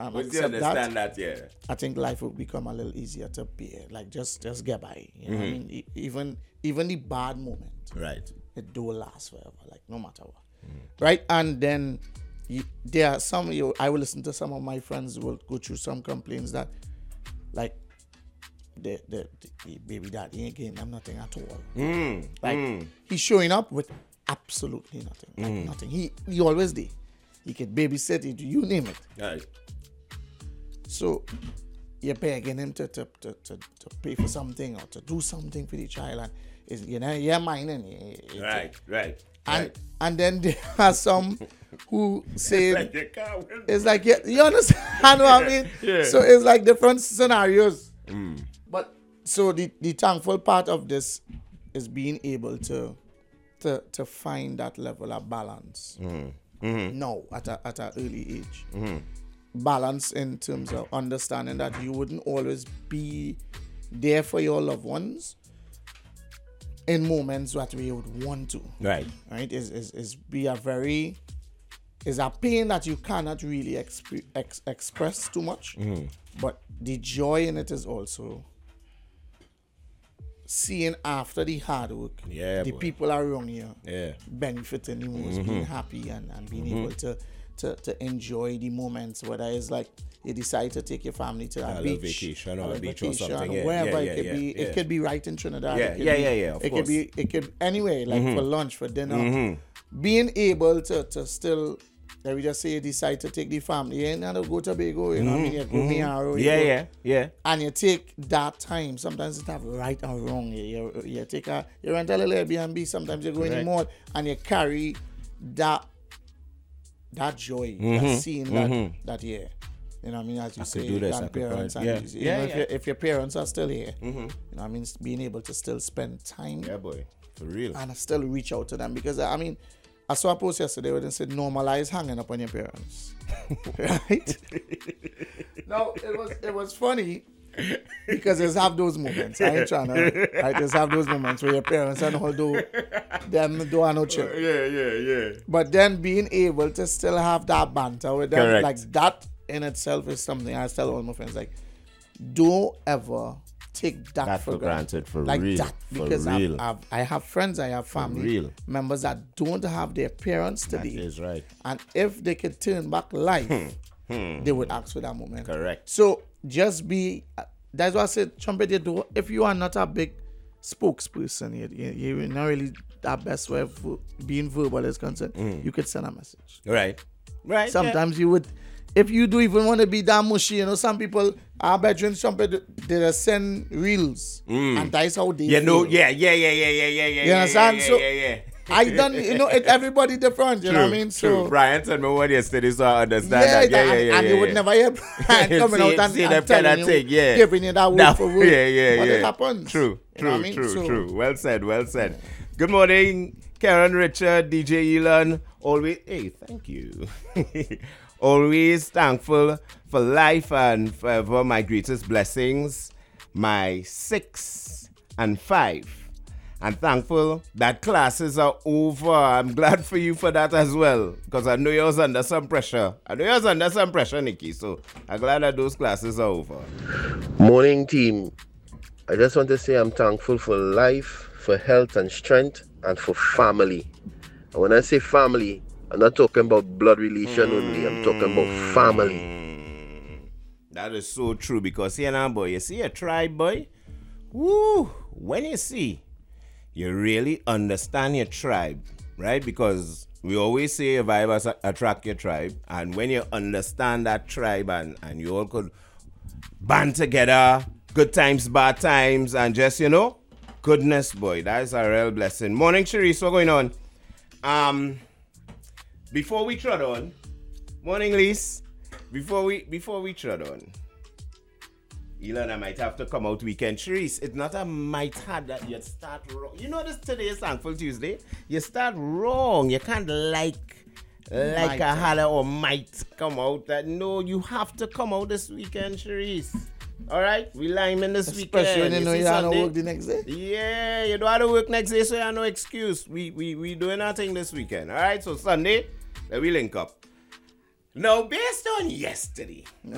Once you understand that, yeah. I think life will become a little easier to bear. Like just get by. You know what I mean? Even the bad moment, Right. it do last forever. Like no matter what, right? And then there are some. I will listen to some of my friends who will go through some complaints that, like, the baby daddy ain't getting them nothing at all. Like he's showing up with absolutely nothing. Like nothing. He always did. He could babysit it, you name it. Right. So you're begging him to pay for something or to do something for the child, and is you're minding. Right. And then there are some who say Like you can't win. it's like you understand what I mean? Yeah. So it's like different scenarios. But so the thankful part of this is being able to find that level of balance. Now at an early age. Balance in terms of understanding that you wouldn't always be there for your loved ones in moments that we would want to. Right. Right? Is a pain that you cannot really express too much. But the joy in it is also seeing after the hard work, the boy. people around you Yeah. benefiting the most, being happy and being able to enjoy the moments, whether it's like you decide to take your family to a beach, vacation or a beach or something. Yeah, wherever yeah, it could yeah, be. yeah. It could be right in Trinidad. Yeah, it could of it course. It could anyway, like for lunch, for dinner. Being able to still, let me just say, you decide to take the family in and go to Tobago, you know what I mean? You go Miaro, Yeah. and you take that time. Sometimes it's have right or wrong. You rent a little Airbnb. Sometimes you go in the mall and you carry that joy, that seeing that year. You know what I mean? As you say, do this, grandparents, I could and if your parents are still here, you know what I mean? Being able to still spend time, Yeah, boy. For real. and still reach out to them, because I mean, I saw a post yesterday where they said normalize hanging up on your parents, right? Now it was funny because it's have those moments. I ain't trying to, right? It's have those moments where your parents and all do them do no chill. Yeah. But then being able to still have that banter with them, Correct. like that in itself is something I tell all my friends, like, don't ever take that for granted. For like real. that, because For real. I have friends, I have family real. members that don't have their parents That today, is right. and if they could turn back life, they would ask for that moment. Correct. So just be. That's why I said, trumpet your door. If you are not a big spokesperson, you're not really that best way of being verbal is concerned. You could send a message. Right. Sometimes you would, if you do even want to be that mushy, you know, some people, our bedroom trumpet, they just send reels, and that's how they feel. Yeah. You understand? So I done, you know, everybody different, you know what I mean? True. So Brian told me what yesterday, so I understand that. and you would never hear Brian coming out and that telling kind you, of thing, yeah. giving you that word for word. Yeah. But it happens. True. You know what I mean? So- True. Well said. Good morning, Karen, Richard, DJ Elon. Always, hey, thank you. Always thankful for life and for my greatest blessings, my 6 and 5. I'm thankful that classes are over. I'm glad for you for that as well, because I know you was under some pressure. Nikki. So I'm glad that those classes are over. Morning team, I just want to say I'm thankful for life, for health and strength, and for family. And when I say family, I'm not talking about blood relation only, I'm talking about family. That is so true, because here now, boy, you see a tribe, boy? Woo! When you see, you really understand your tribe, right? Because we always say your vibes attract your tribe, and when you understand that tribe and you all could band together, good times, bad times, and just, you know, goodness, boy, that is a real blessing. Morning, Sharice, what's going on? Before we trot on, morning, Lise. Before we trot on, Elon, I might have to come out weekend. Sharice, it's not a might have that you start wrong. You know this today is Thankful Tuesday. You start wrong. You can't like a holler or might come out. That no, you have to come out this weekend, Sharice. All right, we liming this weekend. Especially when you know you have to Sunday. work the next day. Yeah, you don't have to work next day, so you have no excuse. We doing our thing this weekend. All right, so Sunday, we link up. Now, based on yesterday,